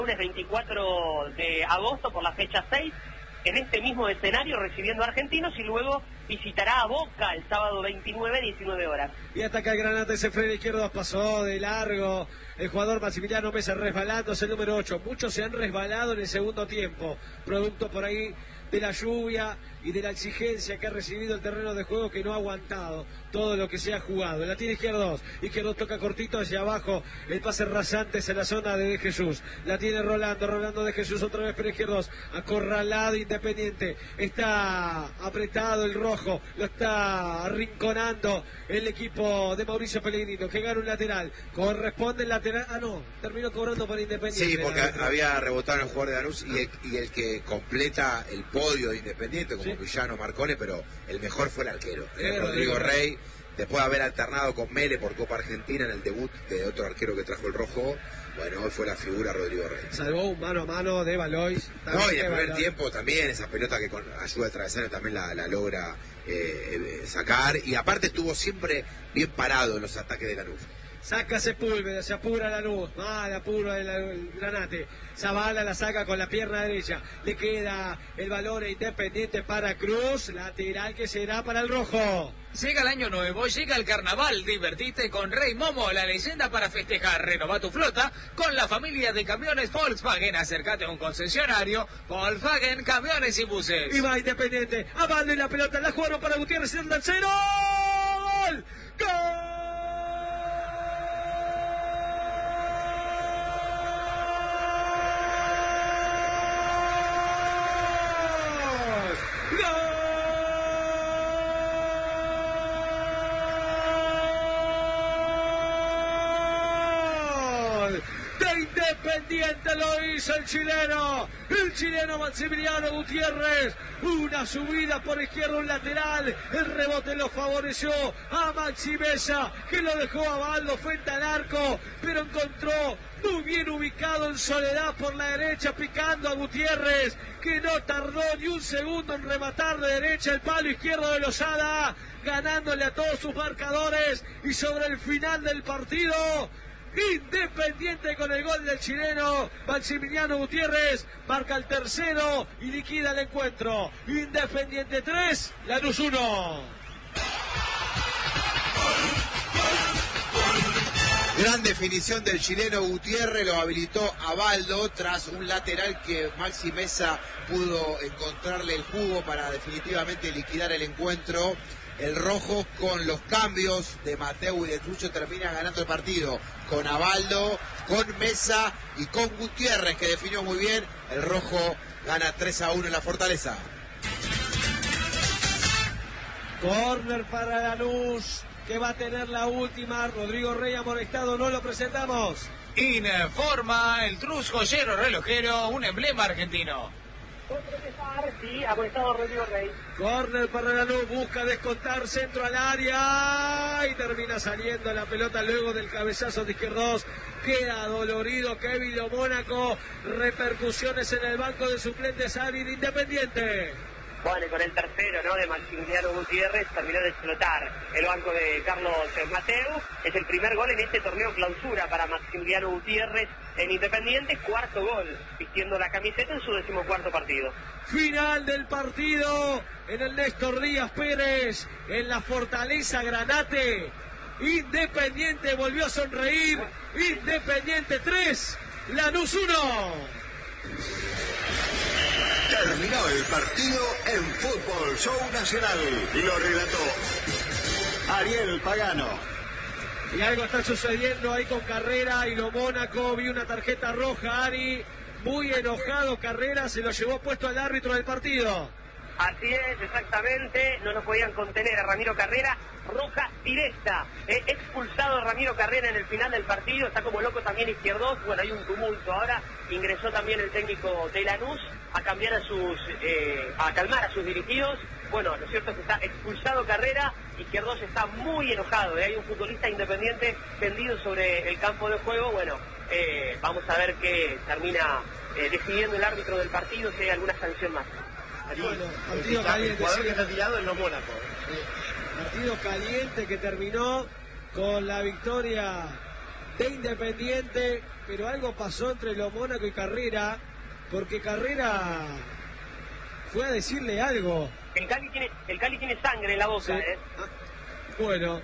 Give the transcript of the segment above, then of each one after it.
Lunes 24 de agosto por la fecha 6, en este mismo escenario recibiendo a Argentinos y luego visitará a Boca el sábado 29, 19 horas. Y ataca el Granate, ese freno izquierdo pasó de largo. El jugador Maximiliano Mesa resbalándose, el número 8. Muchos se han resbalado en el segundo tiempo, producto por ahí de la lluvia y de la exigencia que ha recibido el terreno de juego, que no ha aguantado todo lo que se ha jugado. La tiene Izquierdos toca cortito hacia abajo, el pase rasante en la zona de Jesús. La tiene Rolando de Jesús otra vez, pero Izquierdos acorralado Independiente. Está apretado el rojo, lo está arrinconando el equipo de Mauricio Pellegrino, que gana un lateral. Corresponde el lateral, terminó cobrando por Independiente. Sí, porque había rebotado en el jugador de Lanús y el que completa el podio de Independiente, como Villano, Marcone, pero el mejor fue el arquero, Rodrigo Rey, después de haber alternado con Mele por Copa Argentina en el debut de otro arquero que trajo el rojo. Bueno, hoy fue la figura Rodrigo Rey. Salvó un mano a mano de Valois. No, y en el primer tiempo también, esa pelota que con ayuda de travesaño también la logra sacar. Y aparte estuvo siempre bien parado en los ataques de Lanús. Saca Sepúlveda, se apura Lanús, mal apuro el Granate. Zavala la saca con la pierna derecha. Le queda el balón Independiente para Cruz, lateral que será para el rojo. Llega el año nuevo, llega el carnaval, divertite con Rey Momo, la leyenda para festejar. Renova tu flota con la familia de camiones Volkswagen. Acércate a un concesionario Volkswagen, camiones y buses. Y va Independiente, Avaldo y la pelota, la jugaron para Gutiérrez, el tercero. ¡Gol! ¡Gol! Independiente lo hizo el chileno Maximiliano Gutiérrez. Una subida por izquierda, un lateral, el rebote lo favoreció a Maxi Mesa, que lo dejó a Baldo frente al arco, pero encontró muy bien ubicado en soledad por la derecha, picando a Gutiérrez, que no tardó ni un segundo en rematar de derecha el palo izquierdo de Lozada, ganándole a todos sus marcadores. Y sobre el final del partido, Independiente con el gol del chileno Maximiliano Gutiérrez marca el tercero y liquida el encuentro. Independiente 3, Lanús 1. Gran definición del chileno Gutiérrez, lo habilitó a Baldo tras un lateral que Maxi Mesa pudo encontrarle el jugo para definitivamente liquidar el encuentro. El rojo, con los cambios de Mateu y de Trucho, termina ganando el partido con Abaldo, con Mesa y con Gutiérrez, que definió muy bien. El rojo gana 3-1 en la Fortaleza. Corner para Lanús, que va a tener la última. Rodrigo Rey amonestado, no lo presentamos. Informa el Trus Joyero Relojero, un emblema argentino. Sí, amonestado Rodrigo Rey. Corner para Lanús, busca descontar, centro al área y termina saliendo la pelota luego del cabezazo de Izquierdos. Queda dolorido Kevin de Mónaco. Repercusiones en el banco de suplentes hábil Independiente. Bueno, y con el tercero, ¿no?, de Maximiliano Gutiérrez, terminó de explotar el banco de Carlos Mateu. Es el primer gol en este torneo clausura para Maximiliano Gutiérrez en Independiente, cuarto gol vistiendo la camiseta en su 14º partido. Final del partido en el Néstor Díaz Pérez, en la Fortaleza Granate. Independiente volvió a sonreír. Independiente 3, Lanús 1. Terminó el partido en Fútbol Show Nacional y lo relató Ariel Pagano. Y algo está sucediendo ahí con Carrera y lo Mónaco. Vi una tarjeta roja, Ari. Muy enojado Carrera, se lo llevó puesto al árbitro del partido. Así es, exactamente, no lo podían contener a Ramiro Carrera, roja directa, expulsado Ramiro Carrera en el final del partido, está como loco también Izquierdos. Bueno, hay un tumulto ahora, ingresó también el técnico de Lanús a cambiar a calmar a sus dirigidos. Bueno, lo cierto es que está expulsado Carrera, Izquierdos está muy enojado, hay un futbolista Independiente tendido sobre el campo de juego. Bueno, vamos a ver qué termina decidiendo el árbitro del partido, si hay alguna sanción más. Bueno, partido caliente. El jugador que está tirado en los Mónaco. Partido caliente que terminó con la victoria de Independiente, pero algo pasó entre lo Mónaco y Carrera, porque Carrera fue a decirle algo. El Cali tiene sangre en la boca, Sí. Bueno,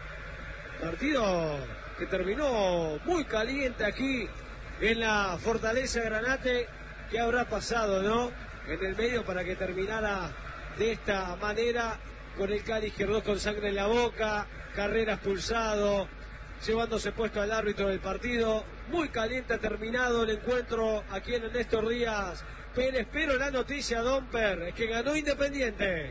partido que terminó muy caliente aquí en la Fortaleza Granate. ¿Qué habrá pasado, no? En el medio para que terminara de esta manera, con el Cali Izquierdo con sangre en la boca, Carrera expulsado, llevándose puesto al árbitro del partido. Muy caliente ha terminado el encuentro aquí en el Néstor Díaz Pérez, pero la noticia, Domper, es que ganó Independiente.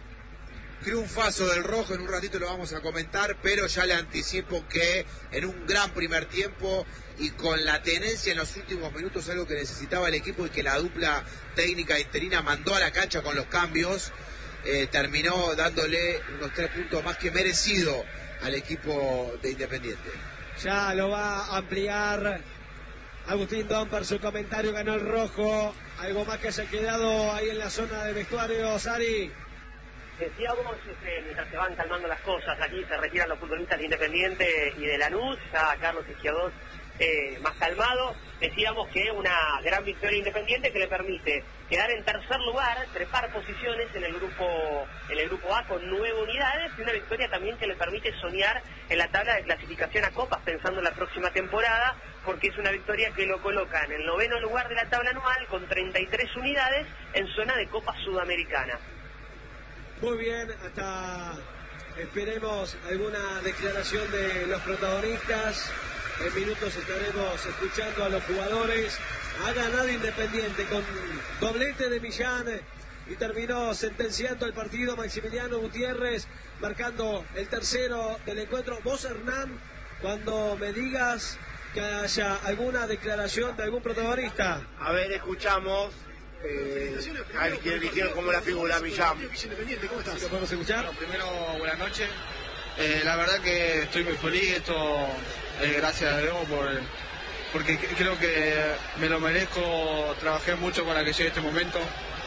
Triunfazo del rojo, en un ratito lo vamos a comentar, pero ya le anticipo que en un gran primer tiempo y con la tenencia en los últimos minutos, algo que necesitaba el equipo y que la dupla técnica interina mandó a la cancha con los cambios, terminó dándole unos 3 puntos más que merecido al equipo de Independiente. Ya lo va a ampliar Agustín Domper, su comentario, ganó el rojo. Algo más que haya quedado ahí en la zona de vestuario, Sari. Decíamos, mientras se van calmando las cosas, aquí se retiran los futbolistas de Independiente y de Lanús, ya Carlos Izquierdos más calmado. Decíamos que una gran victoria Independiente que le permite quedar en tercer lugar, trepar posiciones en el grupo A con 9 unidades, y una victoria también que le permite soñar en la tabla de clasificación a copas pensando en la próxima temporada, porque es una victoria que lo coloca en el 9º lugar de la tabla anual con 33 unidades en zona de Copa Sudamericana. Muy bien, hasta esperemos alguna declaración de los protagonistas. En minutos estaremos escuchando a los jugadores. Ha ganado Independiente con doblete de Millán y terminó sentenciando el partido Maximiliano Gutiérrez, marcando el tercero del encuentro. Vos, Hernán, cuando me digas que haya alguna declaración de algún protagonista. A ver, escuchamos al que eligieron como la figura Millán. ¿Lo podemos escuchar? Bueno, primero, buenas noches. La verdad que estoy muy feliz, esto gracias a Dios porque creo que me lo merezco, trabajé mucho para que llegue este momento,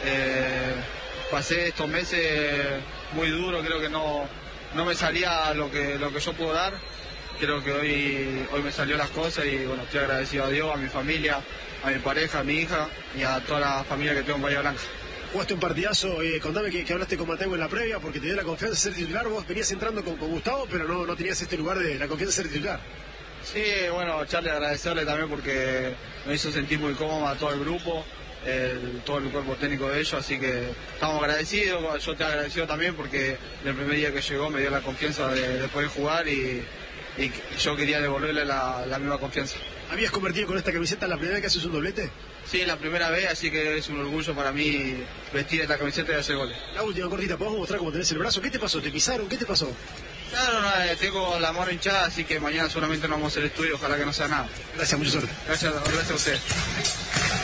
pasé estos meses muy duros, creo que no me salía lo que yo puedo dar, creo que hoy me salió las cosas y bueno, estoy agradecido a Dios, a mi familia, a mi pareja, a mi hija y a toda la familia que tengo en Bahía Blanca. Jugaste un partidazo, contame que hablaste con Mateo en la previa porque te dio la confianza de ser titular. Vos venías entrando con Gustavo, pero no tenías este lugar de la confianza de ser titular. Sí, bueno, Charlie, agradecerle también porque me hizo sentir muy cómodo a todo el grupo, todo el cuerpo técnico de ellos, así que estamos agradecidos. Yo te agradecido también porque el primer día que llegó me dio la confianza de poder jugar y yo quería devolverle la misma confianza. ¿Habías convertido con esta camiseta la primera vez que haces un doblete? Sí, la primera vez, así que es un orgullo para mí vestir esta camiseta y hacer goles. La última cortita, ¿podemos mostrar cómo tenés el brazo? ¿Qué te pasó? ¿Te pisaron? ¿Qué te pasó? No, tengo la mano hinchada, así que mañana solamente no vamos a hacer estudio, ojalá que no sea nada. Gracias, mucha suerte. Gracias a ustedes.